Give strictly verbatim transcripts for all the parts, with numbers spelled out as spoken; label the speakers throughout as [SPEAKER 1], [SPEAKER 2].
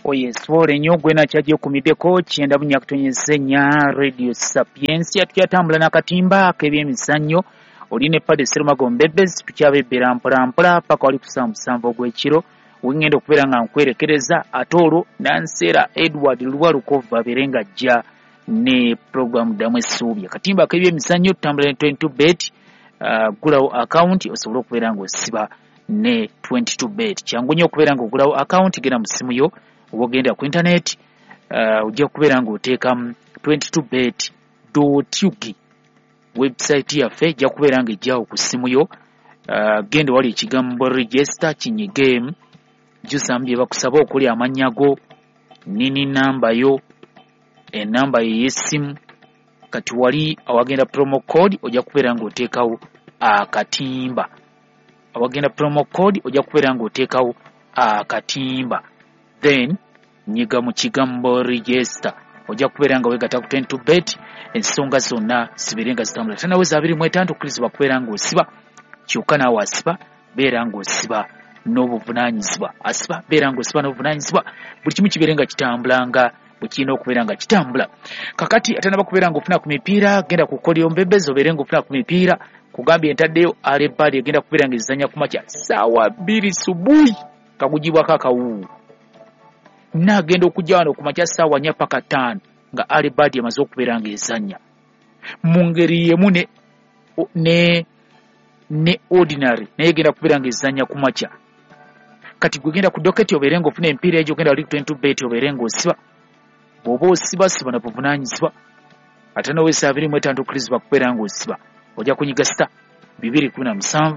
[SPEAKER 1] Oye swore nnyo gwe nakyaje kumiddeko kyenda bunyakutonyezenya Radio Sapiensia tukyatambula n'akatimba ak'ebyemizannyo oli ne Padre Sserumago Mbebezi tukyabebbera mpola mpola paka wali kusaa musanvu ogw'ekiro wengenda okubeera nga nkwerekereza ate olwo Nansera Edward Luwalukovu abeere ng'ajja ne programu ddamu essuubi akatimba ak'ebyemizannyo tutambula ne twenty-two bet uh, gulawo account osobola okubeera ng'osiba ne twenty-two bet kyangu nnyo okubeera ng'ogulawo account genda mu ssimu yo wogenda ku internet uh, ujja kubeera ng'oteekamu twenty-two bet dot u k website yaffe ejja kubeera ng'ejjawo ku ssimu yo uh, genda wali ekigambo register kinyigemu jjusamu bye bakusaba okuli amannya go nini namba yo enamba yo y'essimu kati wali awagenda promo code ojja kubeera ng'oteekawo akatimba awagenda promo code ojja kubeera ng'oteekawo akatimba then nyiga mu kigambo register ojja kubeera nga weegata ku twenty-two bet ensonga zonna zibeere nga zitambula tanaweza abiri mu etaano okkirizibwa kubeera ng'osiba kyokka naawe asiba beera ng'osiba n'obuvunaanyizibwa asiba beera ng'osiba n'obuvunaanyizibwa buli kimu kibeere nga kitambulanga bwe kirina okubeera nga kitambula kakati ate naba kubeera ng'ofuna ku mipiira genda ku Kolio Mbebezi obeere ng'ofuna ku mipiira kugambye entaddeyo alebadi egenda kubeera ng'ezizanya ku makya ssaawa bbiri subuhi kagugibwako akawuwu nagenda okujja wano ku makya ssaawa nnya paka ttaano nga alebadi emaze okubeera ng'ezanya mu ngeri yemu ne ne ne ordinary naye genda kubeera ng'ezanya ku makya kati gwe genda ku doketi obeere ng'ofuna empiira egyo genda wali ku twenty-two bet obeere ng'osiba bw'oba osiba siba na buvunaanyizibwa ate n'oweesa abiri mu etaano okkirizibwa kubeera ng'osiba ojja kunyiga sita bibiri kumi na musanvu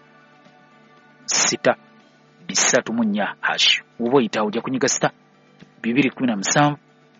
[SPEAKER 1] sita bisatu mu nnya hash oba oyitawo ojja kunyiga sita bibiri kumi na musanvu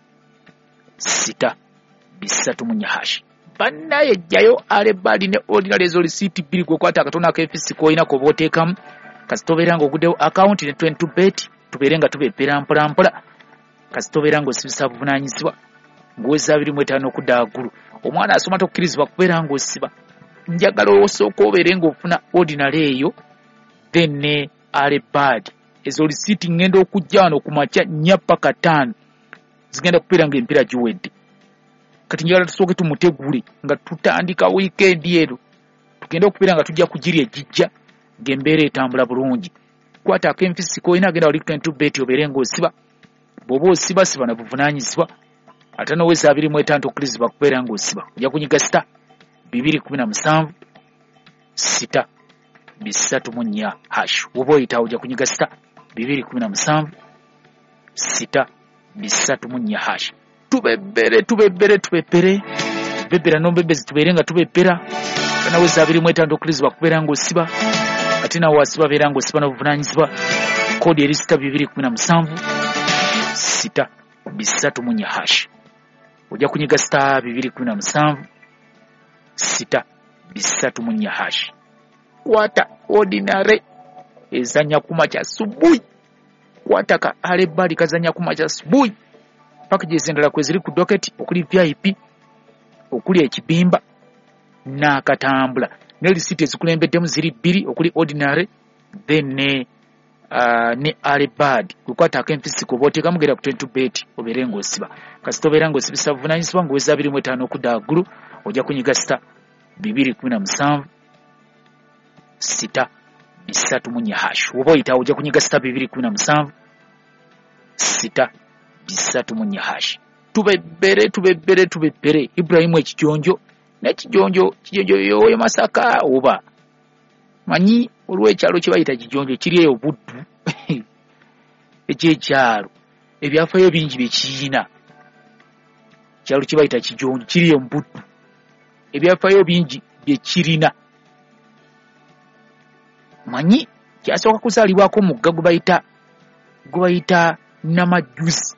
[SPEAKER 1] sita bisatu mu nnya hash bannaye ejjayo alebali ne ordinary ezo lisiiti bbiri gwekwata akatono ak'efisi koolina koba oteekamu kasi tobeera ng'oguddewo account ne twenty-two bet tubeere nga tubebbera mpola mpola kasi tobeera ng'osibisa buvunaanyizibwa ng'oweza abiri mu etaano okudda waggulu omwana asoma tokkirizibwa kubeera ng'osiba njagala osooka obeere ng'ofuna ordinary eyo then ne alebadi ezo lisiiti ngenda okujja wano ku makya nnya paka ttaano zigenda kubeera ng'empiira giwedde kati njagala tusooke tumutegule nga tutandika wiikendi ero tugenda okubeera nga tujja kugirya ejijja ng'embeera etambula bulungi kwata ak'enfisi koolina agenda wali twenty-two bet obeere ng'osiba bw'oba osiba siba na buvunaanyizibwa ate n'oweza abiri mu etaano okkirizibwa kubeera ng'osiba ojja kunyiga sita bibiri kumi na musanvu sita bisatu mu nnya hash oba oyitawo ojja kunyiga sita bibiri kumi na musanvu sita bisatu mu nnya hash tubebbere tubebbere tubebbere bebbera n'ombebezi tubeere nga tubebbera tanaweza abiri mu etaano okkirizibwa kubeera ng'osiba ate nawe wasiba beera ng'osiba n'obuvunaanyizibwa kodi eri sita bibiri kumi na musanvu sita bisatu mu nnya hash ojja kunyiga sita bibiri kumi na musanvu sita bisatu mu nnya hash kwata ordinary ezanya ku makya subuhi kwata ka alebali kazanya ku makya subuhi packages endala kwe ziri ku doketi okuli V I P okuli ekibimba n'akatambula ne lisiti ezikulembeddemu ziri bbiri okuli ordinary then ne uh, ne alebadi kukwata ak'enfisi koba oteekamu genda ku twenty-two bet obeere ng'osiba kasi tobeera ng'osibisa buvunaanyizibwa ng'oweza abiri mu etaano okudda waggulu ojja kunyiga sita bibiri kumi na musanvu sita bisatu mu nnya hash oba oyitawo ojja kunyiga sita bibiri kumi na musanvu sita bisatu mu nnya hash tubebbere tubebbere tubebbere Ibrahimu ekijonjo n'ekijonjo kijonjo yoyo Masaka oba manyi olw'ekyalo kye bayita kijonjo kiri eyo Buddu ekyekyalo ebyafaayo bingi bye kirina kyalo kye bayita kijonjo kiri eyo Buddu ebyafaayo bingi bye kirina manyi kyasooka kuzaalibwako mugga gwe bayita gwe bayita Namajuzi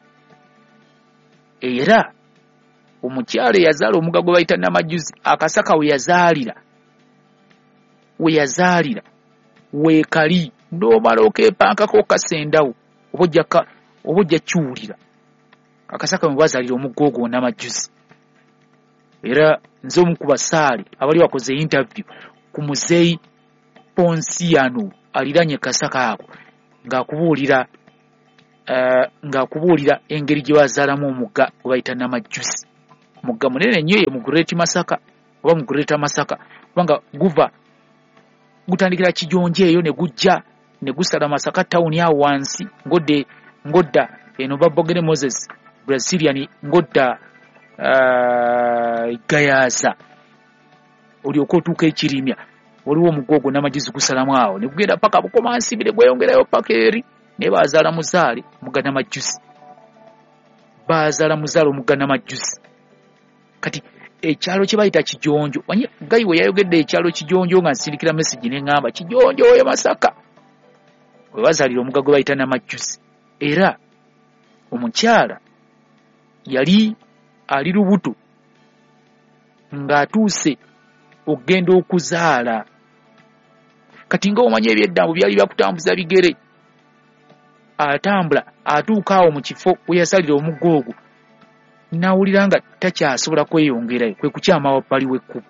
[SPEAKER 1] era omukyalo eyazaala omugga gwe bayita Namajuzi akasaka we yazaalira we yazaalira weekali n'omala okeepankako okasendawo oba ojja kiwulira akasaka mwe bazaalira omugga ogwo Namajuzi era nze omu ku basaale abali bakoze interview ku muzeeyi Ponsiano aliranye kasaka ako ng'akubuulira uh, ng'akubuulira engeri gye bazaalamu omugga gwe bayita Namajjusi. Mugga munene nnyo mu Great Masaka oba mu Greater Masaka kubanga guva gutandikira Kijonje eyo ne gujja ne gusala Masaka town ya wansi ngodde ngodda eno Babogere Moses Brazilian ngodda uh, Gayaza olyoka otuuka Ekirimya waliwo omugogo Namajjusi gusalamu awo ne gugenda paka Bukomansibire gweyongerayo paka eri ne bazaala muzaale mugga Namajjusi bazaala muzaale omugga Namajjusi. Kati ekyalo kye bayita Kijonjo wanye gayi we yayogedde ekyalo Kijonjo nga nsirikira message ne ngamba Kijonjo oyo Masaka we bazaalira omugga gwe bayita Namajjusi. Era omukyala yali ali lubuto ng'atuuse ogenda okuzaala. Kati nga omanye ebyeddangu byali byakutambuza bigere atambula atuuka awo mu kifo we yasalira omugga ogwo nawulira nga takyasobola kweyongerayo kwe kukyama wabbali w'ekkubo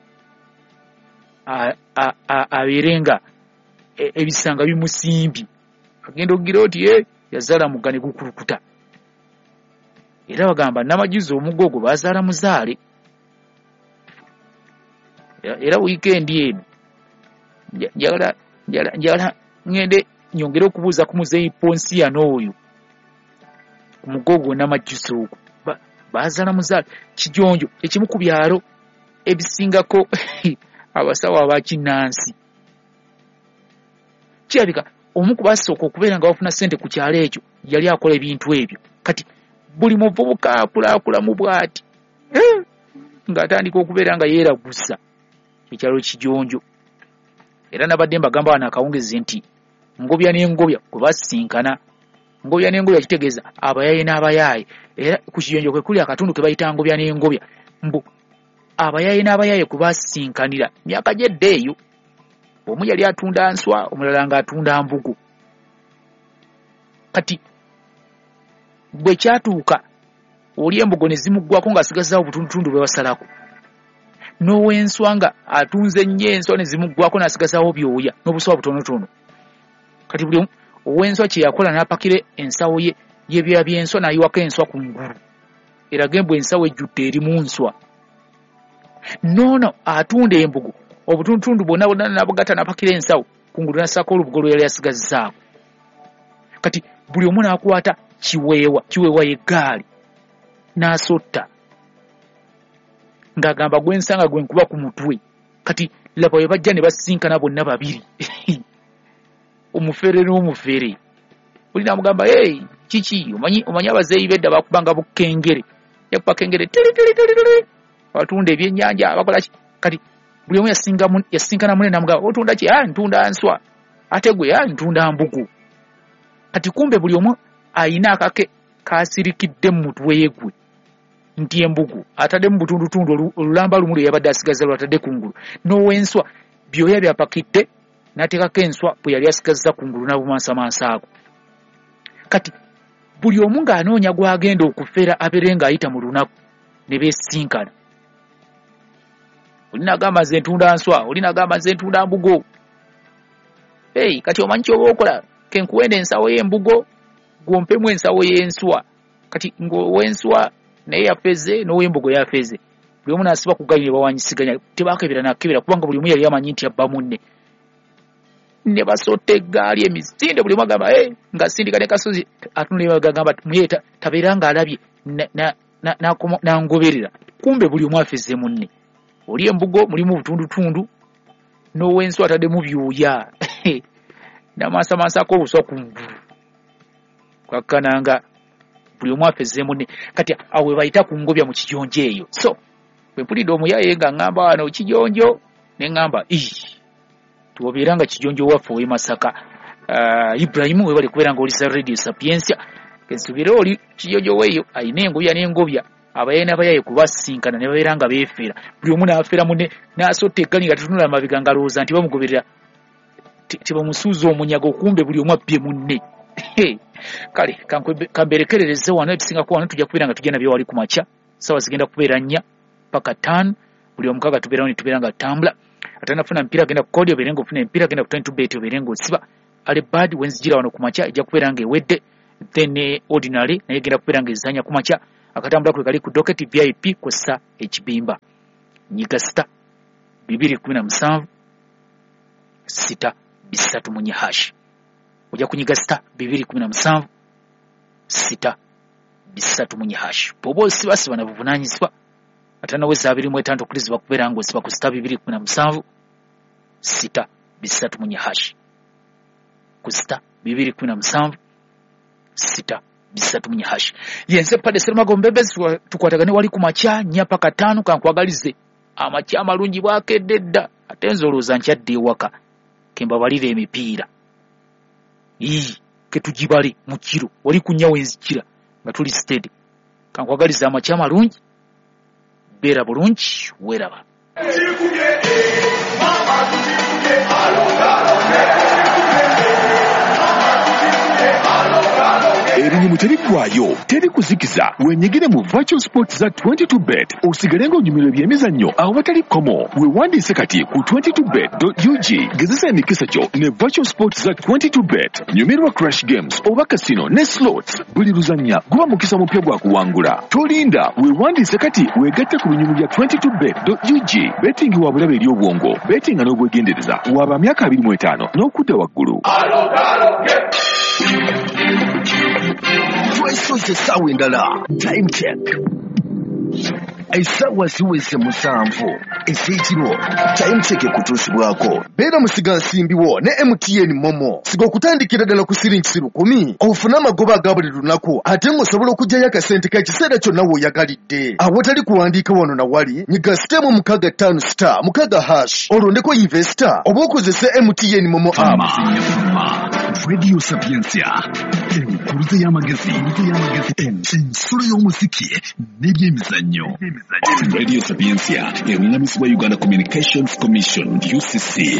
[SPEAKER 1] abeere nga ebisanga bimusimbye agenda okugira oti e yazaala mugga ne gukulukuta. Era bagamba Namajjusi omugga ogwo bazaala muzaale. Era wiikendi eno njagala njagala ngende nyongere okubuuza ku Muzeeyi Ponsiano oyo ku mugga ogwo Namajjusi ogwo bazaala muzaale. Kijonjo ekimu ku byalo ebisingako abasawo abakinnansi. Kirabika omu ku basooka okubeera nga bafuna ssente ku kyalo ekyo yali akola ebintu ebyo. Kati buli muvubuka akulakulamu bw'ati ng'atandika okubeera nga yeeragusa ekyalo Kijonjo. Era nabadde mbagamba wano akawungezi nti ngobya n'engobya kwe basinkana. Ngobya n'engobya kitegeeza abayaaye n'abayaaye. Era ku Kijonjo kwe kuli akatundu ke bayita ngobya n'engobya mbu abayaaye n'abayaaye kwe basinkanira myaka gyedde eyo. Omu yali atunda nswa omulala ng'atunda mbugo. Kati bwe kyatuuka oli embugo ne zimuggwako ng'asigazaawo obutundutundu bwe basalako n'ow'enswa nga atunze nnyo enswa ne zimuggwako n'asigazaawo byoya n'obuswa butonotono. Kati buli ow'enswa kye yakola n'apakira ensawo ye y'ebyoya by'enswa n'ayiwako enswa ku ngulu erage mbu ensawo ejjudde eri mu nswa. Noono atunda embugo obutundutundu bwonna bwonna n'abugata n'apakira ensawo ku ngulu n'assaako olubugo lwe yali asigazzaako. Kati buli omu n'akwata kiweewa kiweewa y'eggaali n'asotta ng'agamba gwensanga gwe nkuba ku mutwe. Kati laba we bajja ne basinkana bonna babiri omufere n'omufere. Oli n'amugamba hey kiki omanyi omanyi abazeeyi bedda bakubanga bukengere yakuba kengere tiri tiri tiri batunda ebyennyanja abakola ki. Kati buli omu yasinga yasinkana munne n'amugamba otunda ki? Ah ntunda nswa. Ate gwe ah ntunda mbugo. Kati kumbe buli omu ayina akake kasirikidde mu mutwe ye gwe nti embugo atadde mu butundutundu olulamba lumu lwe yabadde asigaza lwatadde ku ngulu n'ow'enswa byoya byapakidde n'ateekako enswa bwe yali asigazza ku ngulu n'abumansamansa ago. Kati buli omu ng'anoonya gw'agenda okufera abeere ng'ayita mu lunaku ne beesinkana. Oli n'agamba nze ntunda nswa, oli n'agamba nze ntunda mbugo. Hey, kati omanyi ky'oba okola ke nkuwenda ensawo y'embugo gwompemu ensawo y'enswa. Kati ng'ow'enswa naye yafeze n'ow'embugo yafeze. Buli omu n'asiba ku ggaali ne bawanyisiganya tebaakebera nakebera kubanga buli omu yali amanyi nti abba munne. Ne basotta eggaali emisinde buli omu agamba hey, nga sindika ne kasozi atunula agamba muyeeta tabeera ng'alabye n'angoberera. Kumbe buli omu afeze munne. Oli embugo mulimu butundutundu n'ow'enswa ataddemu byoya n'amansamansaako obuswa ku ngulu kwakkananga buli omu afeze munne. Kati awo we bayita ku ngobya mu Kijonjo eyo. So bwe mpulidde omuyaye nga ngamba wano Kijonjo ne ngamba ii tuobeera nga Kijonjo waffe ow'e Masaka. Uh, Ibrahimu we bali kubeera nga oli za Radio Sapiensia kensubire oli Kijonjo weeyo ayina engobya n'engobya abayaye n'abayaye kubasinkana ne babeera nga beefeera buli omu n'afeera munne n'asotta eggali nga tetunula mabega nga lowooza nti bamugoberera tebamusuuza omunyago kumbe buli omu abbye munne. Kale kamberekerereze wano ebisingako wano tujja kubeera nga tujja nabyo wali ku makya sawa zigenda kubeera nnya paka ttaano buli omu kaga tubeerawo ne tubeera nga tambula. Ate nafuna mpira agenda ku kodi obeere ng'ofuna empira agenda ku twenty bet obeere ng'osiba ale bad wenzijira wano ku makya ejja kubeera ng'ewedde then ordinary naye genda kubeera ng'ezanya ku makya. Akatambula kwe kali ku docket V I P kwessa ekibimba. Nyiga star bibiri kumi na musanvu sita bisatu munye hash. Ojja kunyiga star bibiri kumi na musanvu sita bisatu munye hash. Bw'oba osibasiba na buvunaanyizibwa ate naweza abiri mu etaano okulirizibwa kubeera ng'osiba ku star bibiri kumi na musanvu sita bisatu munye hash. Ku star bibiri kumi na musanvu sita bisatu munye hash. Yense pade Sserumago Mbembezi tukwatagane wali ku makya nnya paka ttaano kankwagalize amakya amalungi bwakedde dda ate nzolooza nkyadde ewaka kembabalira emipiira ii ketugibale mu kiro wali kunnyawo enzikira nga tuli steady. Kankwagalize amakya amalungi beera bulungi weeraba.
[SPEAKER 2] Erinyumu terigwayo, teri kuzikiza, wenyigire mu Virtual Sports za twenty-two bet, osigale ng'onyumirwa ebyemizannyo awo batali komo. Weewandiise kati ku twenty-two bet dot U G. Gezesa emikisa gyo ne Virtual Sports za twenty-two bet. Nyumirwa Crash Games oba Casino ne Slots. Buli luzannya guba mukisa mupya gwa kuwangula. Tolinda, weewandiise kati weegatte ku binyumu bya twenty-two bet dot U G. Betting wa bulabe eri obwongo. Betting n'obwegendereza. Waba myaka abiri mu etaano n'okudda waggulu.
[SPEAKER 3] Twice essaawa endala. Time check. Essaawa ziweze musanvu ez'ekiro. Time check ekutuusibwako. Beera musiga nsimbiwo ne M T N Momo. Siga okutandikira ddala ku siringi lukumi. Ofuna amagoba aga buli lunaku ate ng'osobola okuggyayo akasente k'ekiseera kyonna w'oyagalidde. Awatali kuwandiika wano na wali nyiga sitemu mukaga ttaano star mukaga hash olondeko investor oba okozese M T N Momo app. Radio Sapientia. Enkuruze y'amagezi ensolo y'omuziki n'ebyemizannyo.
[SPEAKER 2] Radio Sapientia eruŋŋamizibwa Uganda Communications Commission U C C.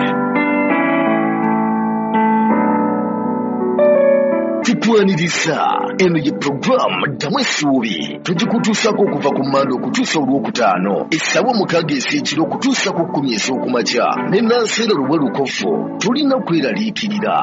[SPEAKER 3] Tutwaniriza eno ye programu ddamu essuubi tugikutuusako okuva ku Mmande okutuusa Olwokutaano essaawa mukaaga ez'ekiro okutuusa ku kkumi ez'okumakya ne Nanseera Luwe Lukofu tulina kweraliikirira.